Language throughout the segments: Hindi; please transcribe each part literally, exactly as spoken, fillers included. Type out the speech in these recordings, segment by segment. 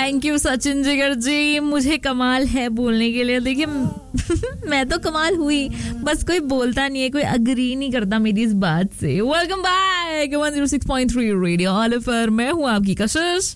थैंक यू सचिन जिगर जी, मुझे कमाल है बोलने के लिए. देखिए मैं तो कमाल हुई, बस कोई बोलता नहीं है, कोई अग्री नहीं करता मेरी इस बात से. Welcome back one oh six point three radio Oliver, मैं हूँ आपकी कशिश.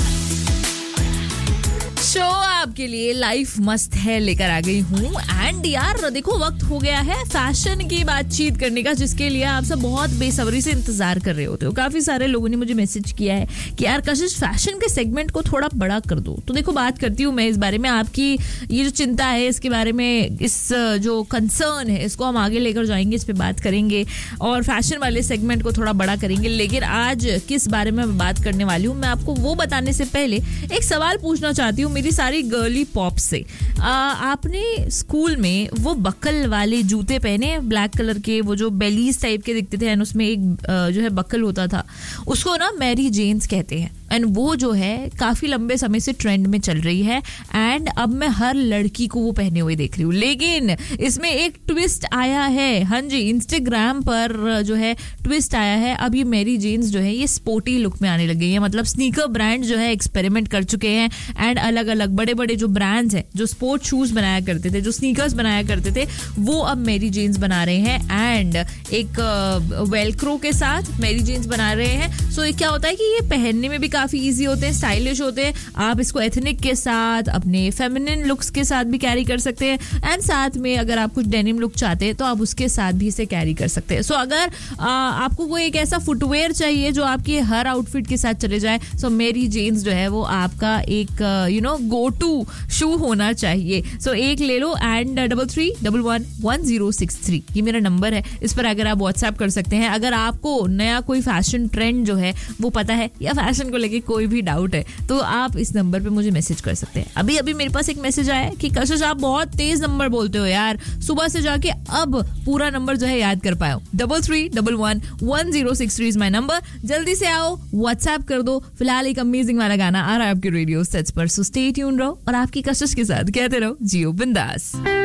शो आपके लिए लाइफ मस्त है लेकर आ गई हूँ. एंड यार देखो, वक्त हो गया है फैशन की बातचीत करने का, जिसके लिए आप सब बहुत बेसब्री से इंतजार कर रहे होते हो. काफी सारे लोगों ने मुझे मैसेज किया है कि यार कशिश फैशन के सेगमेंट को थोड़ा बड़ा कर दो. तो देखो बात करती हूँ मैं इस बारे में. आपकी ये जो चिंता है इसके बारे में, इस जो कंसर्न है इसको हम आगे लेकर जाएंगे, इस पर बात करेंगे और फैशन वाले सेगमेंट को थोड़ा बड़ा करेंगे. लेकिन आज किस बारे में मैं बात करने वाली हूँ, मैं आपको वो बताने से पहले एक सवाल पूछना चाहती हूँ मेरी सारी गर्ली पॉप से. आ, आपने स्कूल में वो बकल वाले जूते पहने, ब्लैक कलर के, वो जो बेलीज टाइप के दिखते थे एंड उसमें एक आ, जो है बकल होता था, उसको ना मैरी जेन्स कहते हैं. एंड वो जो है काफी लंबे समय से ट्रेंड में चल रही है एंड अब मैं हर लड़की को वो पहने हुए देख रही हूँ. लेकिन इसमें एक ट्विस्ट आया है. हाँ जी, इंस्टाग्राम पर जो है ट्विस्ट आया है. अब ये मैरी जेन्स जो है ये स्पोर्टी लुक में आने लग गई है. मतलब स्नीकर ब्रांड जो है एक्सपेरिमेंट कर चुके हैं एंड अलग अलग बड़े बड़े जो ब्रांड्स हैं जो स्पोर्ट शूज बनाया करते थे, जो स्नीकर्स बनाया करते थे, वो अब मैरी जेन्स बना रहे हैं एंड एक वेलक्रो के साथ मैरी जेन्स बना रहे हैं. सो ये क्या होता है कि ये पहनने में भी काफी इजी होते हैं, स्टाइलिश होते हैं. आप इसको एथनिक के साथ, अपने फेमिनिन लुक्स के साथ भी कैरी कर सकते हैं एंड साथ में अगर आप कुछ डेनिम लुक चाहते हैं तो आप उसके साथ भी इसे कैरी कर सकते हैं. सो so, अगर आ, आपको कोई एक ऐसा फुटवेयर चाहिए जो आपके हर आउटफिट के साथ चले जाए, सो so, मैरी जेन्स जो है वो आपका एक यू नो गो टू शू होना चाहिए. सो so, एक ले लो and double three double one one zero six three ये मेरा नंबर है. इस पर अगर आप व्हाट्सएप कर सकते हैं. अगर आपको नया कोई फैशन ट्रेंड जो है वो पता है या फैशन को लेके कोई भी डाउट है तो आप इस नंबर पे मुझे मैसेज कर सकते हैं. अभी अभी मेरे पास एक मैसेज आया है कि कशिश आप बहुत तेज नंबर बोलते हो यार, सुबह से जाके अब पूरा नंबर जो है याद कर पाओ. Double three double one one zero six three is my number. जल्दी से आओ, व्हाट्सएप कर दो. फिलहाल एक अमेजिंग वाला गाना आ रहा है आपके रेडियो सेट्स पर, सो स्टे ट्यून रहो और आपकी कशिश के साथ कहते रहो जियो बिंदास.